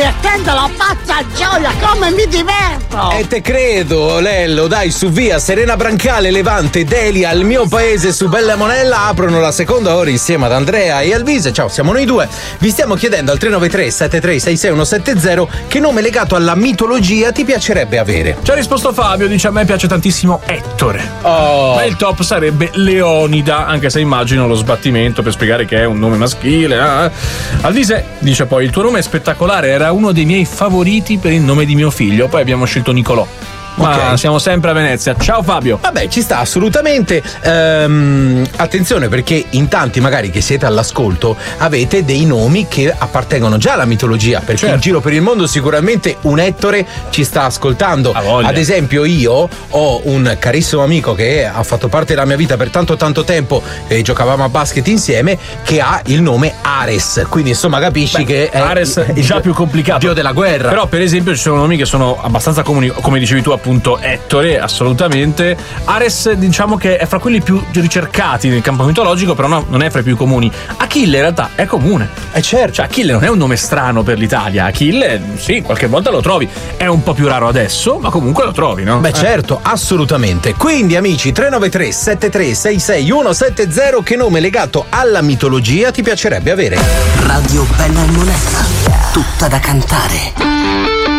divertendo la pazza gioia, come mi diverto! E te credo, Lello, dai, su via, Serena Brancale, Levante, Delia, il mio paese su Bella Monella aprono la seconda ora insieme ad Andrea e Alvise. Ciao, siamo noi due. Vi stiamo chiedendo al 393 73 170 che nome legato alla mitologia ti piacerebbe avere. Ci ha risposto Fabio, dice: a me piace tantissimo Ettore. Ma il top sarebbe Leonida, anche se immagino lo sbattimento per spiegare che è un nome maschile. Alvise dice poi: il tuo nome è spettacolare, era uno dei miei favoriti per il nome di mio figlio. Poi abbiamo scelto Nicolò. Ma okay, siamo sempre a Venezia. Ciao Fabio. Vabbè, ci sta assolutamente. Attenzione, perché in tanti magari che siete all'ascolto avete dei nomi che appartengono già alla mitologia, perché certo, in giro per il mondo sicuramente un Ettore ci sta ascoltando. Ad esempio io ho un carissimo amico che ha fatto parte della mia vita per tanto tempo e giocavamo a basket insieme, che ha il nome Ares, quindi insomma capisci che è Ares è già più complicato, dio della guerra. Però per esempio ci sono nomi che sono abbastanza comuni, come dicevi tu appunto Ettore, assolutamente. Ares diciamo che è fra quelli più ricercati nel campo mitologico, però no, non è fra i più comuni. Achille in realtà è comune. Certo. Cioè Achille non è un nome strano per l'Italia. Achille sì, qualche volta lo trovi, è un po' più raro adesso, ma comunque lo trovi, no? Beh certo, assolutamente. Quindi amici, 393 7366 170, che nome legato alla mitologia ti piacerebbe avere? Radio Bella e Monella, tutta da cantare.